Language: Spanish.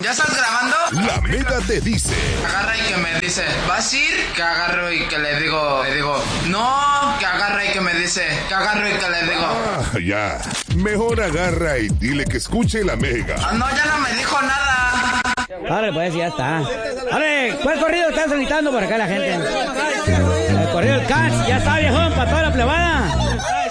¿Ya estás grabando? La Mega te dice. Agarra y que me dice, ¿vas a ir? Que agarro y que le digo, no, que agarra y que me dice, que agarro y que le digo. Ah, ya. Mejor agarra y dile que escuche la Mega. Ah, no, ya no me dijo nada. Ahora pues ya está. Ahora, ¿cuál corrido están solicitando por acá la gente? El corrido del Cats, ya está viejón, para toda la plebada.